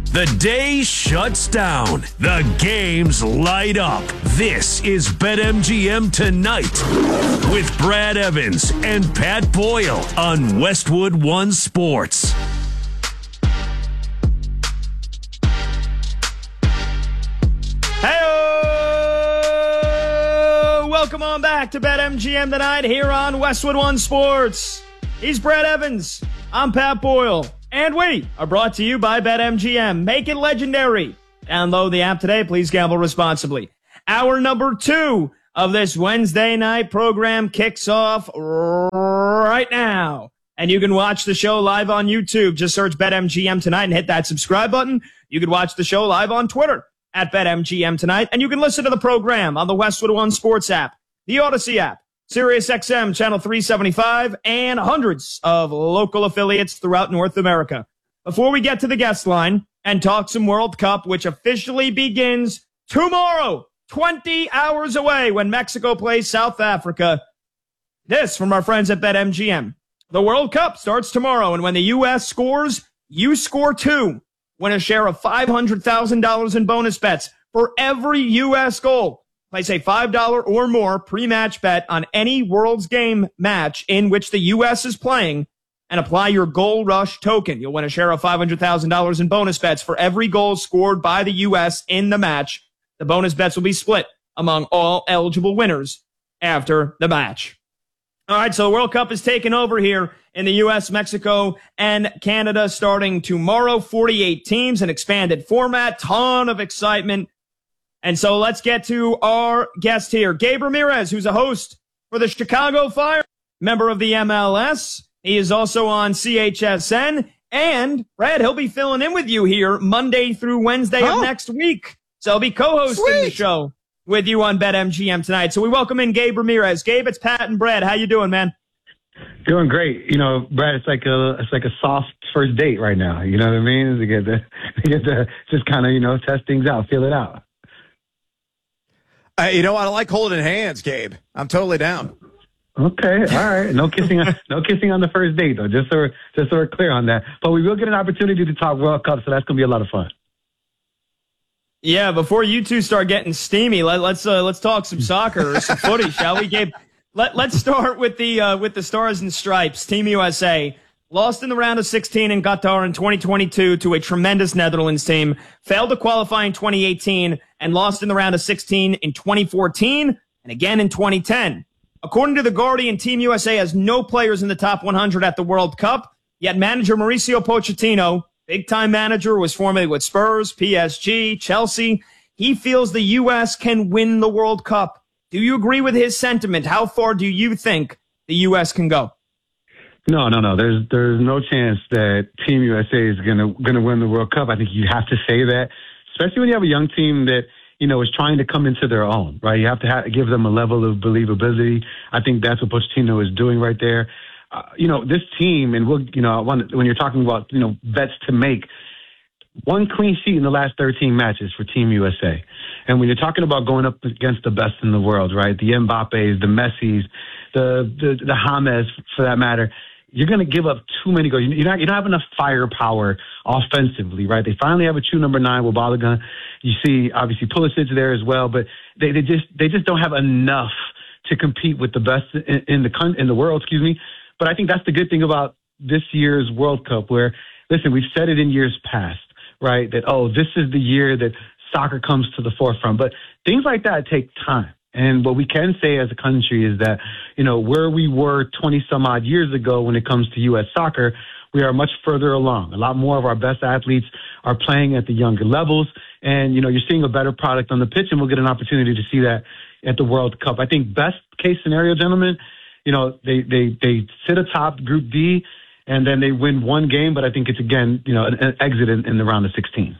The day shuts down. The games light up. This is BetMGM Tonight with Brad Evans and Pat Boyle on Westwood One Sports. Hey, welcome on back to BetMGM Tonight here on Westwood One Sports. He's Brad Evans. I'm Pat Boyle. And we are brought to you by BetMGM. Make it legendary. Download the app today. Please gamble responsibly. Hour number 2 of this Wednesday night program kicks off right now. And you can watch the show live on YouTube. Just search BetMGM Tonight and hit that subscribe button. You can watch the show live on Twitter at BetMGM Tonight. And you can listen to the program on the Westwood One Sports app, the Odyssey app, SiriusXM Channel 375, and hundreds of local affiliates throughout North America. Before we get to the guest line and talk some World Cup, which officially begins tomorrow, 20 hours away when Mexico plays South Africa, this from our friends at BetMGM. The World Cup starts tomorrow, and when the U.S. scores, you score too. Win a share of $500,000 in bonus bets for every U.S. goal. Place a $5 or more pre-match bet on any World's Game match in which the U.S. is playing and apply your Goal Rush token. You'll win a share of $500,000 in bonus bets for every goal scored by the U.S. in the match. The bonus bets will be split among all eligible winners after the match. All right, so the World Cup is taking over here in the U.S., Mexico, and Canada starting tomorrow. 48 teams, an expanded format, ton of excitement. And so let's get to our guest here, Gabe Ramirez, who's a host for the Chicago Fire, member of the MLS. He is also on CHSN. And, Brad, he'll be filling in with you here Monday through Wednesday of next week. So he'll be co-hosting the show with you on BetMGM Tonight. So we welcome in Gabe Ramirez. Gabe, it's Pat and Brad. How you doing, man? Doing great. You know, Brad, it's like a soft first date right now. You know what I mean? To get to just kind of, test things out, feel it out. I like holding hands, Gabe. I'm totally down. Okay, all right. No kissing on the first date, though. Just so we're clear on that. But we will get an opportunity to talk World Cup, so that's gonna be a lot of fun. Yeah, before you two start getting steamy, let's talk some soccer or some footy, shall we, Gabe? Let's start with the Stars and Stripes. Team USA lost in the round of 16 in Qatar in 2022 to a tremendous Netherlands team, failed to qualify in 2018, and lost in the round of 16 in 2014 and again in 2010. According to The Guardian, Team USA has no players in the top 100 at the World Cup, yet manager Mauricio Pochettino, big-time manager, was formerly with Spurs, PSG, Chelsea. He feels the U.S. can win the World Cup. Do you agree with his sentiment? How far do you think the U.S. can go? No. There's no chance that Team USA is gonna win the World Cup. I think you have to say that, especially when you have a young team that is trying to come into their own. Right? You have to give them a level of believability. I think that's what Pochettino is doing right there. This team, and when you're talking about bets to make, one clean sheet in the last 13 matches for Team USA. And when you're talking about going up against the best in the world, right? The Mbappes, the Messis, the James, for that matter, you're going to give up too many goals. You don't have enough firepower offensively, right? They finally have a true number 9 with Balogun. You see, obviously, Pulisic there as well, but they just don't have enough to compete with the best in the world, excuse me. But I think that's the good thing about this year's World Cup, where, listen, we've said it in years past, right? That, this is the year that soccer comes to the forefront. But things like that take time. And what we can say as a country is that, where we were 20 some odd years ago when it comes to U.S. soccer, we are much further along. A lot more of our best athletes are playing at the younger levels. And, you're seeing a better product on the pitch, and we'll get an opportunity to see that at the World Cup. I think best case scenario, gentlemen, they sit atop Group D, and then they win one game. But I think it's, again, an exit in the round of 16.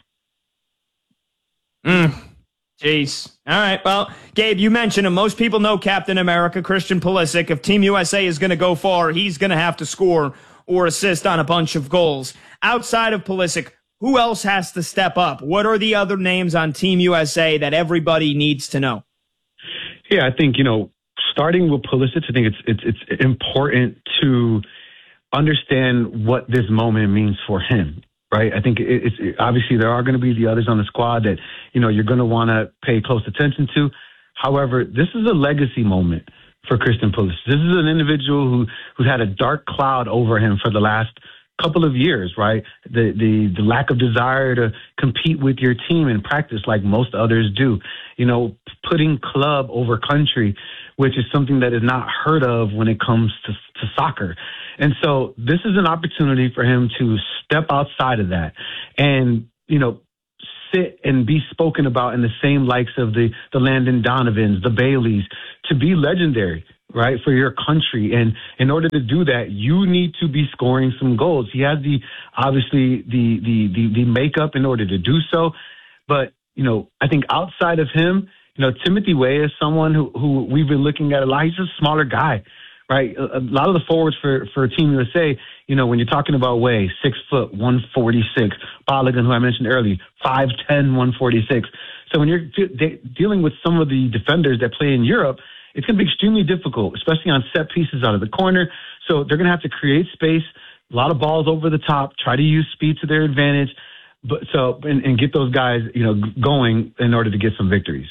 Jeez. All right. Well, Gabe, you mentioned him. Most people know Captain America, Christian Pulisic. If Team USA is going to go far, he's going to have to score or assist on a bunch of goals. Outside of Pulisic, who else has to step up? What are the other names on Team USA that everybody needs to know? Yeah, I think, starting with Pulisic, I think it's important to understand what this moment means for him. right? I think it's obviously there are going to be the others on the squad that, you're going to want to pay close attention to. However, this is a legacy moment for Christian Pulisic. This is an individual who's had a dark cloud over him for the last couple of years, right? The lack of desire to compete with your team in practice like most others do. Putting club over country, which is something that is not heard of when it comes to soccer. And so this is an opportunity for him to step outside of that and, sit and be spoken about in the same likes of the Landon Donovans, the Baileys, to be legendary, right, for your country. And in order to do that, you need to be scoring some goals. He has obviously the makeup in order to do so. But, I think outside of him, Timothy Weah is someone who we've been looking at a lot. He's a smaller guy, right? A lot of the forwards for Team USA, when you're talking about Weah, 6 foot, 146, Balogun, who I mentioned earlier, 5'10", 146. So when you're dealing with some of the defenders that play in Europe, it's going to be extremely difficult, especially on set pieces out of the corner. So they're going to have to create space, a lot of balls over the top, try to use speed to their advantage, and get those guys, going in order to get some victories.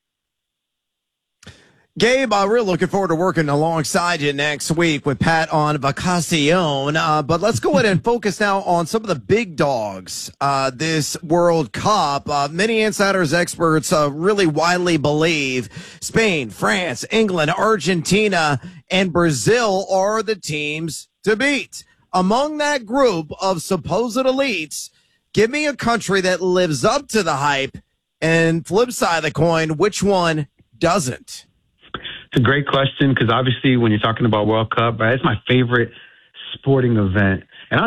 Gabe, I'm really looking forward to working alongside you next week with Pat on Vacacion. But let's go ahead and focus now on some of the big dogs this World Cup. Many insiders, experts really widely believe Spain, France, England, Argentina, and Brazil are the teams to beat. Among that group of supposed elites, give me a country that lives up to the hype, and flip side of the coin, which one doesn't? It's a great question because obviously when you're talking about World Cup, right, it's my favorite sporting event. And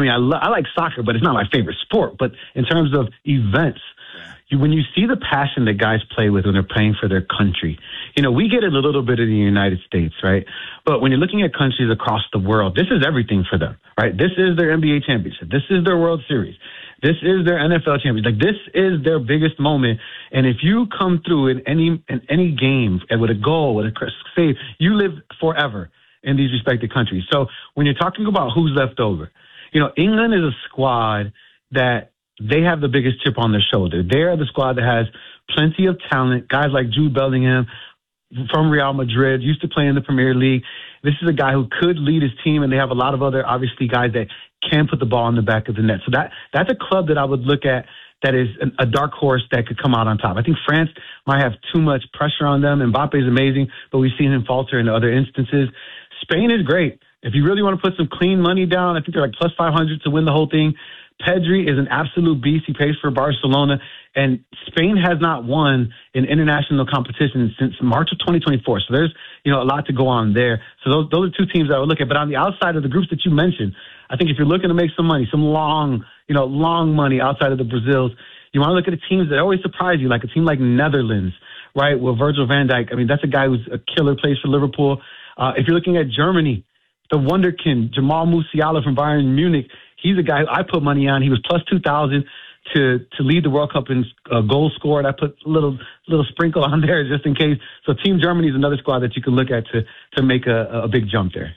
I like soccer, but it's not my favorite sport. But in terms of events, when you see the passion that guys play with when they're playing for their country, we get it a little bit in the United States, right? But when you're looking at countries across the world, this is everything for them, right? This is their NBA championship. This is their World Series. This is their NFL championship. Like, this is their biggest moment. And if you come through in any game with a goal, with a save, you live forever in these respective countries. So when you're talking about who's left over, England is a squad that they have the biggest chip on their shoulder. They're the squad that has plenty of talent, guys like Jude Bellingham from Real Madrid, used to play in the Premier League. This is a guy who could lead his team, and they have a lot of other, obviously, guys that can put the ball in the back of the net. So that's a club that I would look at that is a dark horse that could come out on top. I think France might have too much pressure on them. Mbappe is amazing, but we've seen him falter in other instances. Spain is great. If you really want to put some clean money down, I think they're like plus 500 to win the whole thing. Pedri is an absolute beast. He plays for Barcelona. And Spain has not won in international competition since March of 2024. So there's, a lot to go on there. So those are two teams I would look at. But on the outside of the groups that you mentioned, I think if you're looking to make some money, some long money outside of the Brazils, you want to look at the teams that always surprise you, like a team like Netherlands, right, with Virgil van Dijk. I mean, that's a guy who's a killer, plays for Liverpool. If you're looking at Germany, the wonderkind, Jamal Musiala from Bayern Munich, he's a guy I put money on. He was plus 2,000 to lead the World Cup in goals scored. I put a little sprinkle on there just in case. So Team Germany is another squad that you can look at to make a big jump there.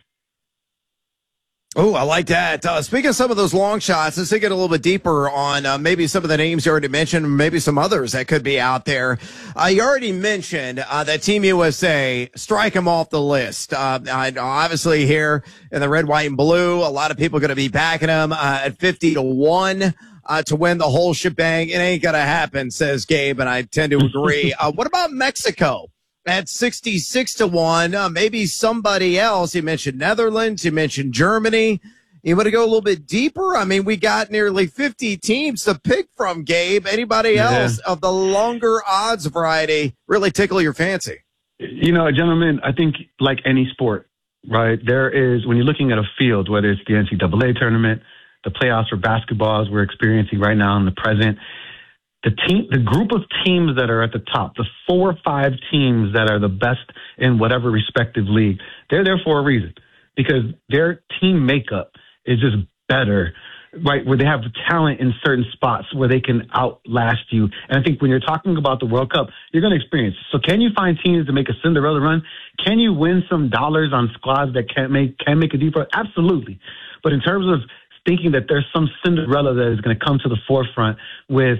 Oh, I like that. Speaking of some of those long shots, let's dig it a little bit deeper on maybe some of the names you already mentioned, maybe some others that could be out there. You already mentioned that Team USA, strike them off the list. Obviously here in the red, white, and blue, a lot of people are going to be backing them at 50-1 to win the whole shebang. It ain't going to happen, says Gabe, and I tend to agree. What about Mexico? At 66-1, maybe somebody else. You mentioned Netherlands. You mentioned Germany. You want to go a little bit deeper? I mean, we got nearly 50 teams to pick from, Gabe. Anybody else of the longer odds variety really tickle your fancy? Gentlemen, I think like any sport, right, there is, when you're looking at a field, whether it's the NCAA tournament, the playoffs for basketball as we're experiencing right now in the present, the group of teams that are at the top, the 4 or 5 teams that are the best in whatever respective league, they're there for a reason because their team makeup is just better, right? Where they have talent in certain spots where they can outlast you. And I think when you're talking about the World Cup, you're going to experience. So can you find teams to make a Cinderella run? Can you win some dollars on squads that can make a deep run? Absolutely. But in terms of thinking that there's some Cinderella that is going to come to the forefront with,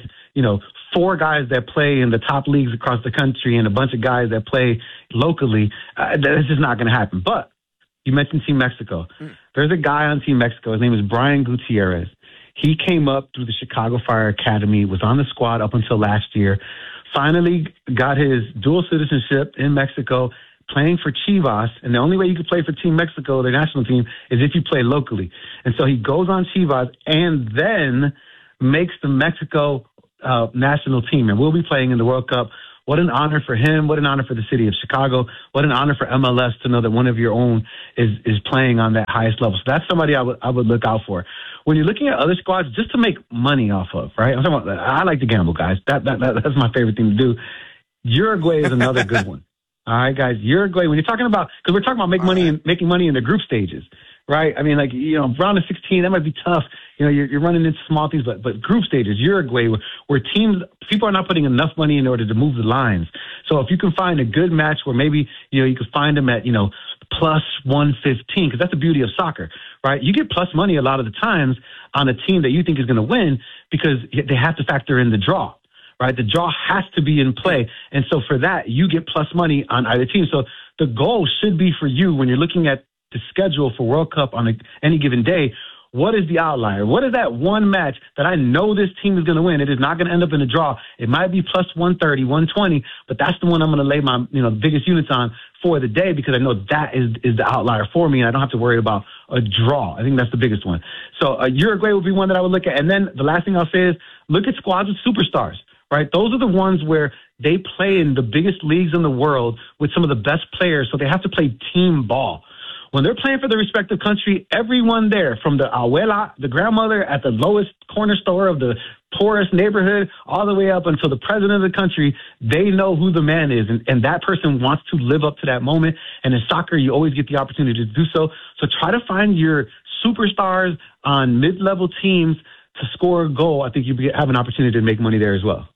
4 guys that play in the top leagues across the country and a bunch of guys that play locally. That's just not going to happen. But you mentioned Team Mexico. There's a guy on Team Mexico. His name is Brian Gutierrez. He came up through the Chicago Fire Academy, was on the squad up until last year, finally got his dual citizenship in Mexico, playing for Chivas. And the only way you can play for Team Mexico, their national team, is if you play locally. And so he goes on Chivas and then makes the Mexico national team. And we'll be playing in the World Cup. What an honor for him. What an honor for the city of Chicago. What an honor for MLS to know that one of your own is playing on that highest level. So that's somebody I would look out for. When you're looking at other squads, just to make money off of, right? I like to gamble, guys. That's my favorite thing to do. Uruguay is another good one. All right, guys. Uruguay, when you're talking about, because we're talking about making money in the group stages, right? I mean, round of 16, that might be tough. You're running into small things, but group stages, Uruguay, where people are not putting enough money in order to move the lines. So if you can find a good match where maybe, you could find them at, plus 115, because that's the beauty of soccer, right? You get plus money a lot of the times on a team that you think is going to win because they have to factor in the draw, right? The draw has to be in play. And so for that, you get plus money on either team. So the goal should be for you when you're looking at the schedule for World Cup on any given day. What is the outlier? What is that one match that I know this team is going to win? It is not going to end up in a draw. It might be plus 130, 120, but that's the one I'm going to lay my biggest units on for the day because I know that is the outlier for me, and I don't have to worry about a draw. I think that's the biggest one. So Uruguay would be one that I would look at. And then the last thing I'll say is look at squads with superstars, right? Those are the ones where they play in the biggest leagues in the world with some of the best players, so they have to play team ball. When they're playing for the respective country, everyone there, from the abuela, the grandmother at the lowest corner store of the poorest neighborhood, all the way up until the president of the country, they know who the man is. And that person wants to live up to that moment. And in soccer, you always get the opportunity to do so. So try to find your superstars on mid-level teams to score a goal. I think you have an opportunity to make money there as well.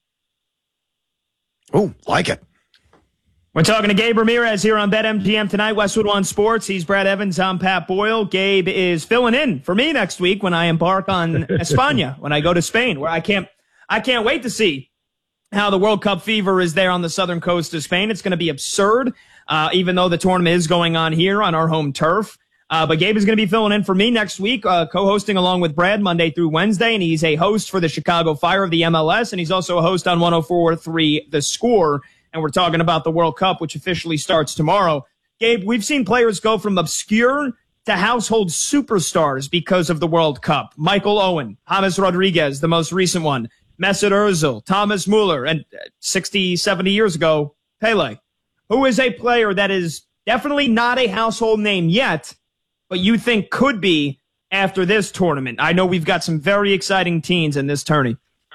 Oh, like it. We're talking to Gabe Ramirez here on BetMGM tonight, Westwood One Sports. He's Brad Evans. I'm Pat Boyle. Gabe is filling in for me next week when I embark on España, when I go to Spain, where I can't wait to see how the World Cup fever is there on the southern coast of Spain. It's going to be absurd, even though the tournament is going on here on our home turf. But Gabe is going to be filling in for me next week, co-hosting along with Brad Monday through Wednesday, and he's a host for the Chicago Fire of the MLS, and he's also a host on 104.3 The Score. And we're talking about the World Cup, which officially starts tomorrow. Gabe, we've seen players go from obscure to household superstars because of the World Cup. Michael Owen, James Rodriguez, the most recent one, Mesut Ozil, Thomas Muller, and 60, 70 years ago, Pele, who is a player that is definitely not a household name yet, but you think could be after this tournament. I know we've got some very exciting teams in this tourney.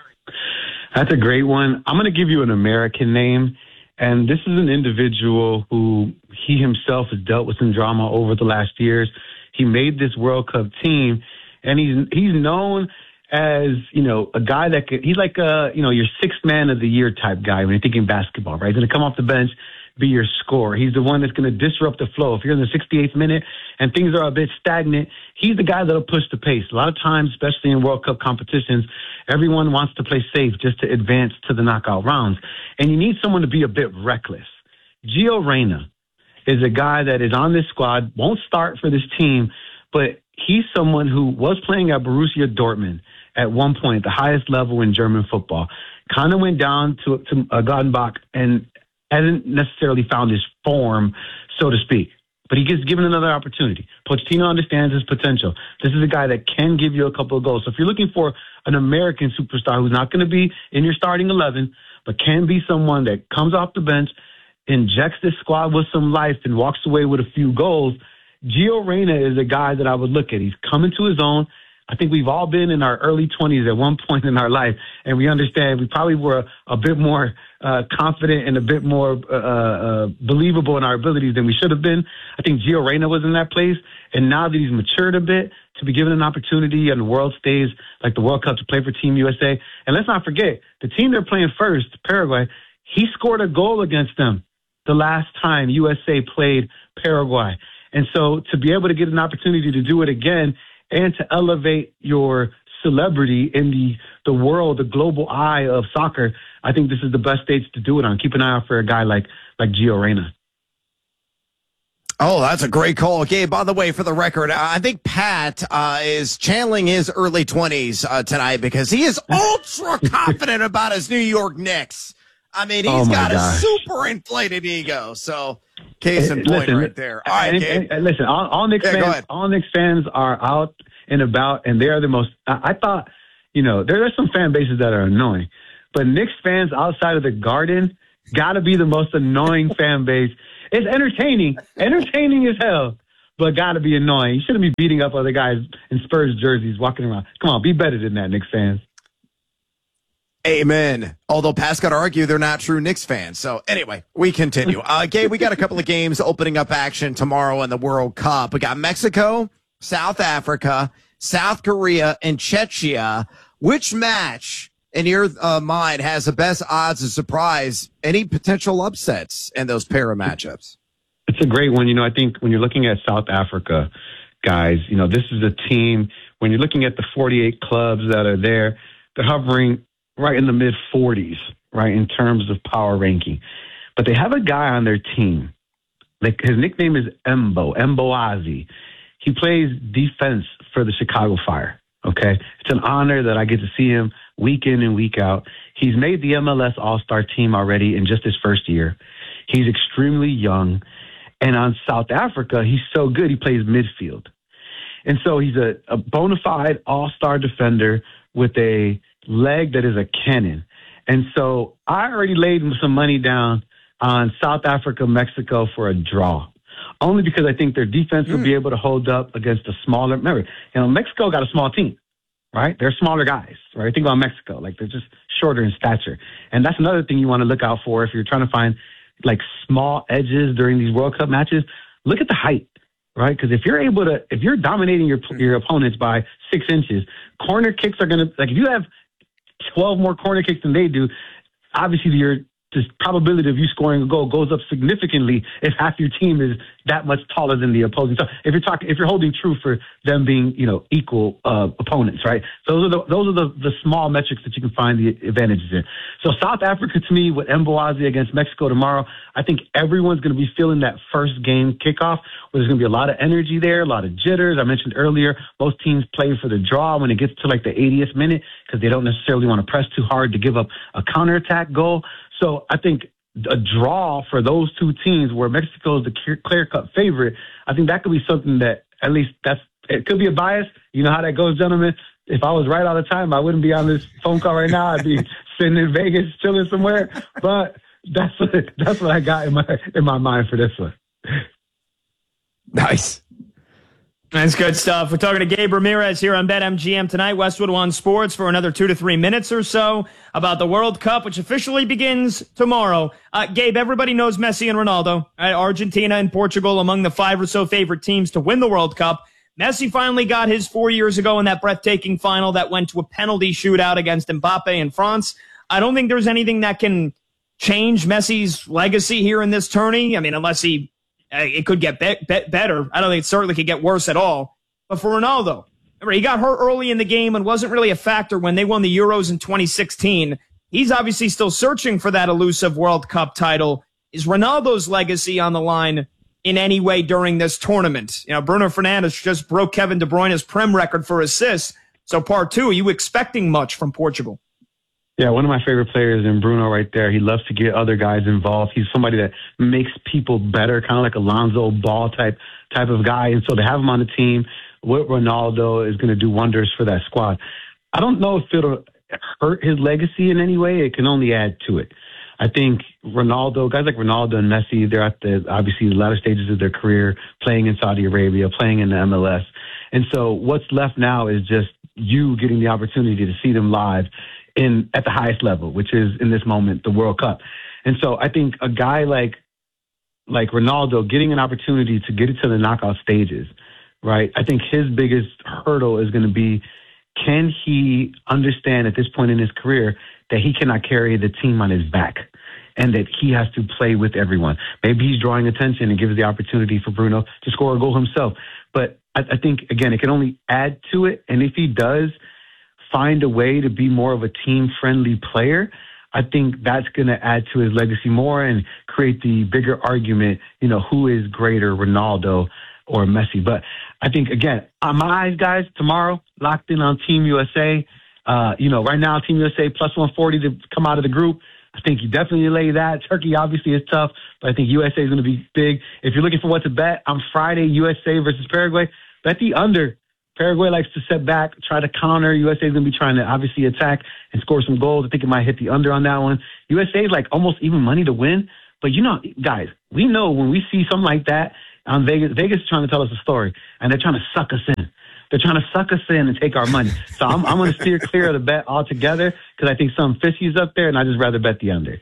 That's a great one. I'm going to give you an American name. And this is an individual who he himself has dealt with some drama over the last years. He made this World Cup team, and he's known as, a guy that he's like your sixth man of the year type guy when you're thinking basketball, right? He's going to come off the bench, be your scorer. He's the one that's going to disrupt the flow. If you're in the 68th minute and things are a bit stagnant, he's the guy that'll push the pace. A lot of times, especially in World Cup competitions, everyone wants to play safe just to advance to the knockout rounds. And you need someone to be a bit reckless. Gio Reyna is a guy that is on this squad, won't start for this team, but he's someone who was playing at Borussia Dortmund at one point, the highest level in German football. Kind of went down to Gladbach and hasn't necessarily found his form, so to speak. But he gets given another opportunity. Pochettino understands his potential. This is a guy that can give you a couple of goals. So if you're looking for an American superstar who's not going to be in your starting 11, but can be someone that comes off the bench, injects this squad with some life, and walks away with a few goals, Gio Reyna is a guy that I would look at. He's coming to his own. I think we've all been in our early 20s at one point in our life, and we understand we probably were a bit more confident and a bit more believable in our abilities than we should have been. I think Gio Reyna was in that place, and now that he's matured a bit, to be given an opportunity on the world stage like the World Cup to play for Team USA. And let's not forget, the team they're playing first, Paraguay, he scored a goal against them the last time USA played Paraguay. And so to be able to get an opportunity to do it again and to elevate your celebrity in the world, the global eye of soccer, I think this is the best stage to do it on. Keep an eye out for a guy like Gio Reyna. Oh, that's a great call. Gabe, by the way, for the record, I think Pat is channeling his early 20s tonight because he is ultra confident about his New York Knicks. I mean, he's got a super inflated ego. So, case in point right there. All right, Gabe. Listen, all Knicks fans are out and about, and they are the most. I thought, there are some fan bases that are annoying, but Knicks fans outside of the Garden got to be the most annoying fan base. It's entertaining as hell, but got to be annoying. You shouldn't be beating up other guys in Spurs jerseys walking around. Come on, be better than that, Knicks fans. Amen. Although Pat's got to argue they're not true Knicks fans. So anyway, we continue. Gabe, we got a couple of games opening up action tomorrow in the World Cup. We got Mexico, South Africa, South Korea, and Czechia. Which match in your mind has the best odds of surprise, any potential upsets in those pair of matchups? It's a great one. I think when you're looking at South Africa, guys, this is a team, when you're looking at the 48 clubs that are there, they're hovering right in the mid-40s, right, in terms of power ranking. But they have a guy on their team. Like, his nickname is Mboazi. He plays defense for the Chicago Fire, okay? It's an honor that I get to see him week in and week out. He's made the MLS All-Star team already in just his first year. He's extremely young. And on South Africa, he's so good, he plays midfield. And so he's a bona fide all-star defender with a leg that is a cannon. And so I already laid some money down on South Africa, Mexico for a draw, only because I think their defense will be able to hold up against a smaller. Remember, Mexico got a small team, right? They're smaller guys, right? Think about Mexico. Like, they're just shorter in stature. And that's another thing you want to look out for if you're trying to find, like, small edges during these World Cup matches. Look at the height, right? Because if you're dominating your opponents by 6 inches, corner kicks are going to, like, if you have 12 more corner kicks than they do, obviously the probability of you scoring a goal goes up significantly if half your team is that much taller than the opposing. So if you're holding true for them being, equal opponents, right? Those are the small metrics that you can find the advantages in. So South Africa, to me, with Mboazi against Mexico tomorrow, I think everyone's going to be feeling that first game kickoff where there's going to be a lot of energy there, a lot of jitters. I mentioned earlier, most teams play for the draw when it gets to like the 80th minute because they don't necessarily want to press too hard to give up a counterattack goal. So I think a draw for those two teams where Mexico is the clear-cut favorite, I think that could be something that at least it could be a bias. You know how that goes, gentlemen. If I was right all the time, I wouldn't be on this phone call right now. I'd be sitting in Vegas chilling somewhere. But that's what I got in my mind for this one. Nice. That's good stuff. We're talking to Gabe Ramirez here on BetMGM tonight, Westwood One Sports, for another 2 to 3 minutes or so about the World Cup, which officially begins tomorrow. Gabe, everybody knows Messi and Ronaldo, right? Argentina and Portugal among the 5 or so favorite teams to win the World Cup. Messi finally got his 4 years ago in that breathtaking final that went to a penalty shootout against Mbappe in France. I don't think there's anything that can change Messi's legacy here in this tourney. I mean, unless it could get better. I don't think it certainly could get worse at all. But for Ronaldo, remember, he got hurt early in the game and wasn't really a factor when they won the Euros in 2016. He's obviously still searching for that elusive World Cup title. Is Ronaldo's legacy on the line in any way during this tournament? Bruno Fernandes just broke Kevin De Bruyne's Prem record for assists. So part 2, are you expecting much from Portugal? Yeah, one of my favorite players in Bruno right there. He loves to get other guys involved. He's somebody that makes people better, kind of like a Lonzo Ball type of guy. And so to have him on the team with Ronaldo is going to do wonders for that squad. I don't know if it'll hurt his legacy in any way. It can only add to it. I think Ronaldo, guys like Ronaldo and Messi, they're at obviously the latter stages of their career, playing in Saudi Arabia, playing in the MLS. And so what's left now is just you getting the opportunity to see them live at the highest level, which is in this moment the World Cup. And so I think a guy like Ronaldo getting an opportunity to get it to the knockout stages, right? I think his biggest hurdle is going to be, can he understand at this point in his career that he cannot carry the team on his back and that he has to play with everyone? Maybe he's drawing attention and gives the opportunity for Bruno to score a goal himself. But I think, again, it can only add to it. And if he does find a way to be more of a team-friendly player, I think that's going to add to his legacy more and create the bigger argument, who is greater, Ronaldo or Messi. But I think, again, on my eyes, guys, tomorrow, locked in on Team USA. Right now, Team USA plus 140 to come out of the group. I think you definitely lay that. Turkey obviously is tough, but I think USA is going to be big. If you're looking for what to bet, on Friday, USA versus Paraguay, bet the under. Paraguay likes to set back, try to counter. USA is going to be trying to obviously attack and score some goals. I think it might hit the under on that one. USA is like almost even money to win. But, guys, we know when we see something like that on Vegas is trying to tell us a story, and they're trying to suck us in. They're trying to suck us in and take our money. So I'm going to steer clear of the bet altogether because I think some fishy's up there, and I'd just rather bet the under.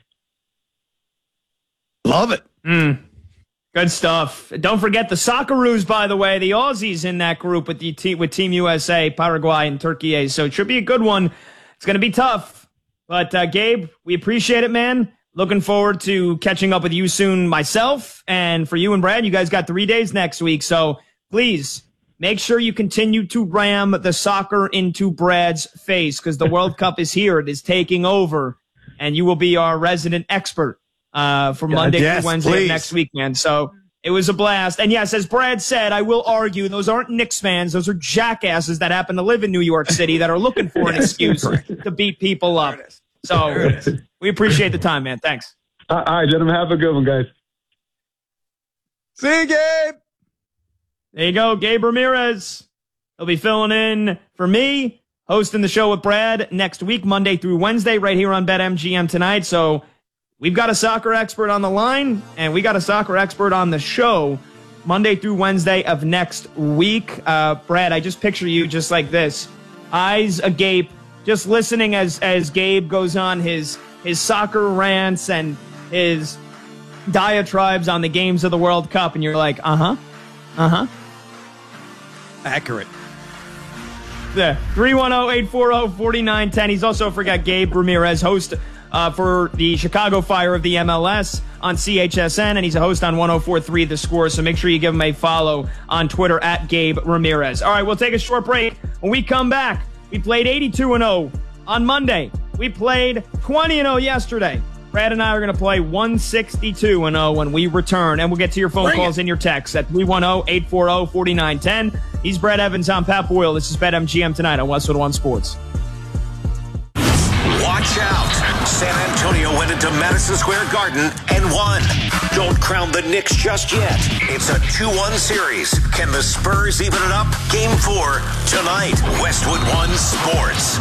Love it. Good stuff. Don't forget the Socceroos, by the way, the Aussies in that group with Team USA, Paraguay, and Turkey. So it should be a good one. It's going to be tough. But, Gabe, we appreciate it, man. Looking forward to catching up with you soon myself. And for you and Brad, you guys got 3 days next week. So please make sure you continue to ram the soccer into Brad's face because the World Cup is here. It is taking over. And you will be our resident expert for Monday through Wednesday of next week, man. So it was a blast. And yes, as Brad said, I will argue those aren't Knicks fans. Those are jackasses that happen to live in New York City that are looking for an excuse to beat people up. So we appreciate the time, man. Thanks. All right, gentlemen. Have a good one, guys. See you, Gabe. There you go, Gabe Ramirez. He'll be filling in for me, hosting the show with Brad next week, Monday through Wednesday, right here on BetMGM tonight. So we've got a soccer expert on the line, and we got a soccer expert on the show Monday through Wednesday of next week. Brad, I just picture you just like this, eyes agape, just listening as Gabe goes on his soccer rants and his diatribes on the games of the World Cup, and you're like, Accurate. Yeah, 310-840-4910. He's also, forgot, Gabe Ramirez, host for the Chicago Fire of the MLS on CHSN, and he's a host on 104.3 The Score, so make sure you give him a follow on Twitter at Gabe Ramirez. All right, we'll take a short break. When we come back, we played 82-0 on Monday. We played 20-0 yesterday. Brad and I are going to play 162-0 when we return, and we'll get to your phone calls and your texts at 310-840-4910. He's Brad Evans. I'm Pat Boyle. This is BetMGM tonight on Westwood One Sports. Watch out. San Antonio went into Madison Square Garden and won. Don't crown the Knicks just yet. It's a 2-1 series. Can the Spurs even it up? Game 4 tonight. Westwood One Sports.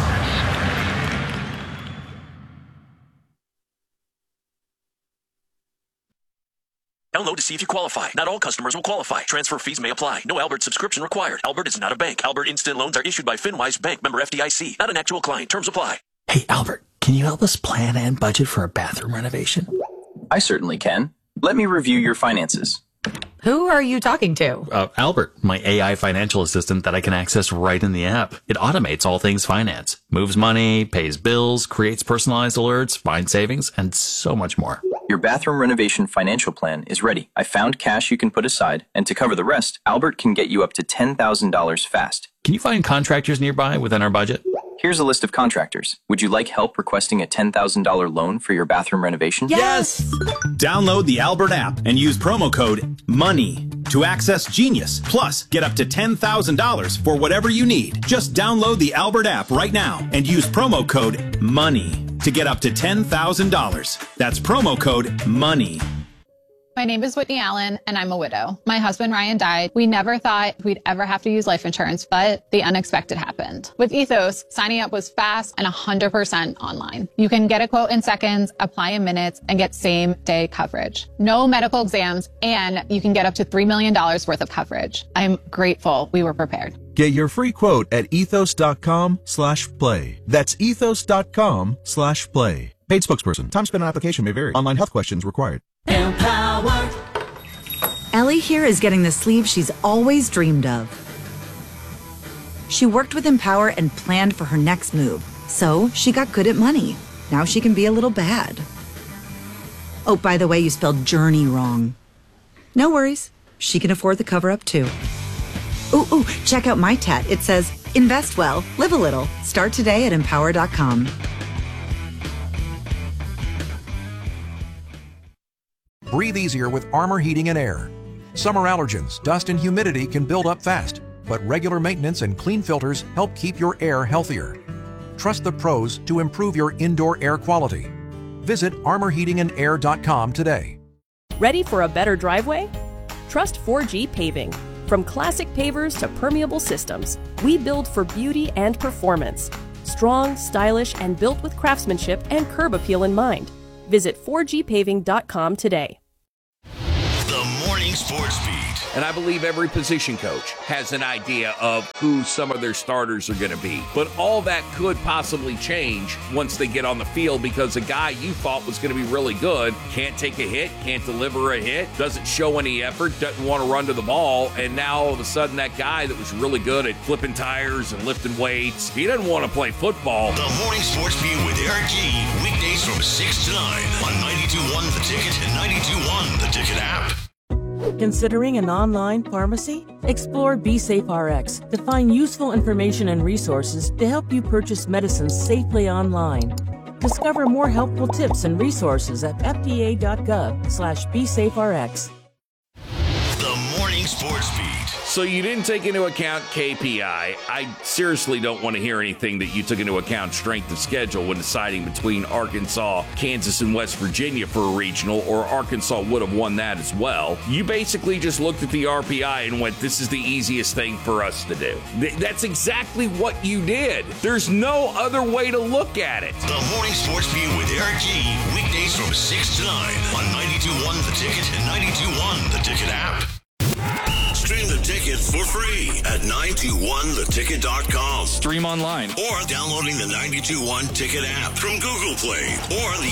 Download to see if you qualify. Not all customers will qualify. Transfer fees may apply. No Albert subscription required. Albert is not a bank. Albert Instant Loans are issued by FinWise Bank, member FDIC. Not an actual client. Terms apply. Hey, Albert, can you help us plan and budget for a bathroom renovation? I certainly can. Let me review your finances. Who are you talking to? Albert, my AI financial assistant that I can access right in the app. It automates all things finance, moves money, pays bills, creates personalized alerts, finds savings, and so much more. Your bathroom renovation financial plan is ready. I found cash you can put aside, and to cover the rest, Albert can get you up to $10,000 fast. Can you find contractors nearby within our budget? Here's a list of contractors. Would you like help requesting a $10,000 loan for your bathroom renovation? Yes! Download the Albert app and use promo code MONEY to access Genius. Plus, get up to $10,000 for whatever you need. Just download the Albert app right now and use promo code MONEY to get up to $10,000. That's promo code MONEY. My name is Whitney Allen, and I'm a widow. My husband, Ryan, died. We never thought we'd ever have to use life insurance, but the unexpected happened. With Ethos, signing up was fast and 100% online. You can get a quote in seconds, apply in minutes, and get same-day coverage. No medical exams, and you can get up to $3 million worth of coverage. I'm grateful we were prepared. Get your free quote at ethos.com/play. That's ethos.com/play. Paid spokesperson. Time spent on application may vary. Online health questions required. Empower. Ellie here is getting the sleeve she's always dreamed of. She worked with Empower and planned for her next move, so she got good at money. Now she can be a little bad. Oh, by the way, you spelled journey wrong. No worries. She can afford the cover-up, too. Ooh, check out my tat. It says, invest well, live a little. Start today at empower.com. Breathe easier with Armor Heating and Air. Summer allergens, dust, and humidity can build up fast, but regular maintenance and clean filters help keep your air healthier. Trust the pros to improve your indoor air quality. Visit armorheatingandair.com today. Ready for a better driveway? Trust 4G Paving. From classic pavers to permeable systems, we build for beauty and performance. Strong, stylish, and built with craftsmanship and curb appeal in mind. Visit 4gpaving.com today. The Morning Sports Beat. And I believe every position coach has an idea of who some of their starters are going to be. But all that could possibly change once they get on the field, because a guy you thought was going to be really good can't take a hit, can't deliver a hit, doesn't show any effort, doesn't want to run to the ball, and now all of a sudden that guy that was really good at flipping tires and lifting weights, he doesn't want to play football. The Morning Sports Beat with Eric G. Weekdays from 6 to 9 on 92.1 The Ticket and 92.1 The Ticket app. Considering an online pharmacy? Explore BeSafeRx to find useful information and resources to help you purchase medicines safely online. Discover more helpful tips and resources at fda.gov/BeSafeRx. The Morning Sports Beat. So you didn't take into account KPI. I seriously don't want to hear anything that you took into account strength of schedule when deciding between Arkansas, Kansas, and West Virginia for a regional, or Arkansas would have won that as well. You basically just looked at the RPI and went, this is the easiest thing for us to do. That's exactly what you did. There's no other way to look at it. The Morning Sports Beat with Eric G. Weekdays from 6 to 9 on 92.1 The Ticket and 92.1 The Ticket app. Stream The Ticket for free at 921theticket.com. Stream online. Or downloading the 92.1 Ticket app from Google Play or the